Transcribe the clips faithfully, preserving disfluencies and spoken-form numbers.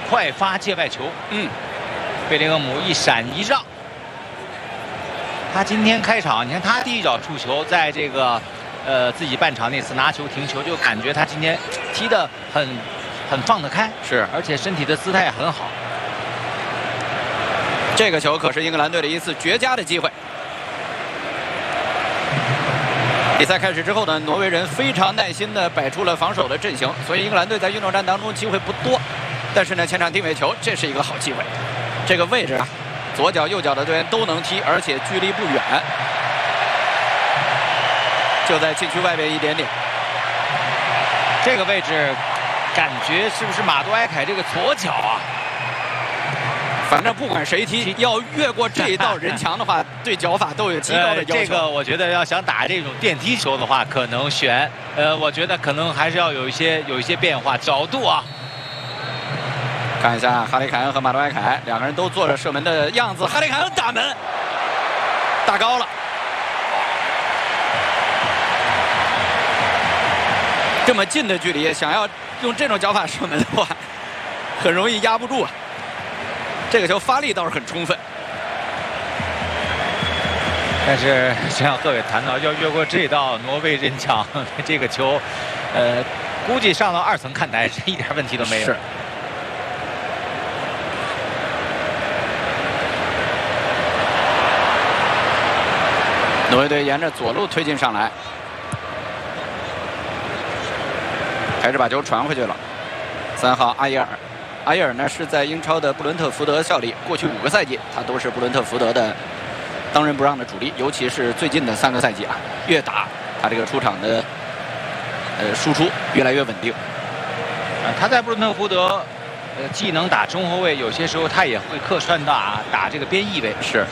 快发界外球。嗯，贝林厄姆一闪一让。他今天开场，你看他第一脚触球，在这个呃自己半场那次拿球停球，就感觉他今天踢得很很放得开， 是， 而且身体的姿态也很好。 这个球可是英格兰队的一次绝佳的机会。比赛开始之后呢，挪威人非常耐心地摆出了防守的阵型，所以英格兰队在运动战当中机会不多。但是呢，前场定位球这是一个好机会，这个位置啊，左脚右脚的队员都能踢，而且距离不远，就在禁区外边一点点。 这个位置，感觉是不是马杜埃凯这个左脚啊？ 反正不管谁踢，要越过这一道人墙的话，对脚法都有极高的要求。 呃、这个我觉得要想打这种电梯球的话，可能选，呃，我觉得可能还是要有一些有一些变化角度啊。 看一下哈里凯恩和马杜埃凯两个人都做着射门的样子，哈里凯恩打门，打高了。这么近的距离，想要用这种脚法射门的话，很容易压不住啊。这个球发力倒是很充分， 但是像各位谈到要越过这道挪威人墙，这个球，呃，估计上到二层看台一点问题都没有。是。 挪威队沿着左路推进上来，还是把球传回去了。三号阿耶尔。阿耶尔呢是在英超的布伦特福德效力，过去五个赛季他都是布伦特福德的当仁不让的主力，尤其是最近的三个赛季啊，越打他这个出场的呃输出越来越稳定。 啊，他在布伦特福德，呃，既能打中后卫，有些时候他也会客串打打这个边翼位。 是。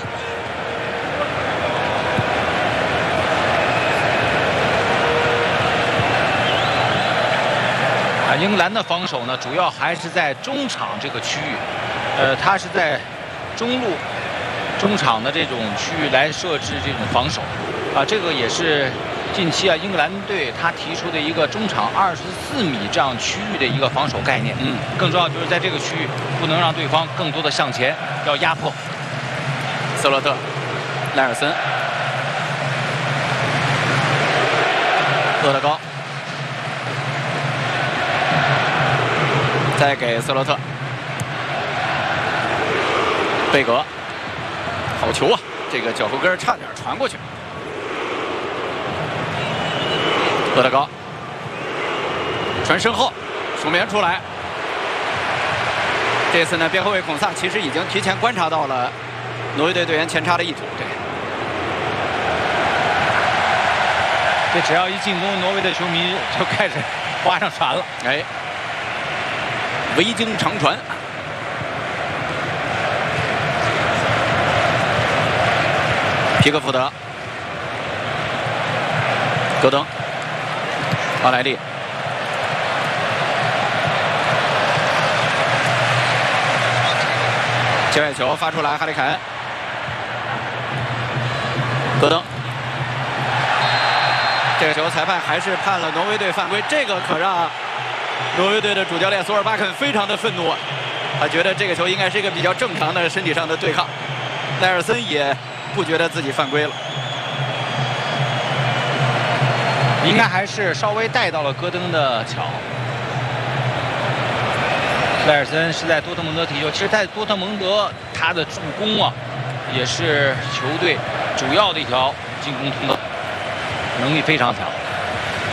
英格兰的防守呢，主要还是在中场这个区域，呃，他是在中路、中场的这种区域来设置这种防守，啊，这个也是近期啊英格兰队他提出的一个中场二十四米这样区域的一个防守概念。嗯，更重要就是在这个区域不能让对方更多的向前，要压迫。 斯洛特、莱尔森、厄德高。再给斯洛特，贝格，好球啊！这个脚后跟差点传过去。厄德高传身后，守门员出来。这次呢，边后卫孔萨其实已经提前观察到了挪威队队员前插的意图。对， 这只要一进攻，挪威的球迷就开始划上船了。 哎。维京长传，皮克福德、戈登、奥莱利、界外球发出来，哈里凯恩、戈登，这个球裁判还是判了挪威队犯规，这个可让挪威队的主教练索尔巴肯非常的愤怒啊，他觉得这个球应该是一个比较正常的身体上的对抗。莱尔森也不觉得自己犯规了， 应该还是稍微带到了戈登的脚。莱尔森是在多特蒙德踢球，其实在多特蒙德他的助攻啊，也是球队主要的一条进攻通道，能力非常强。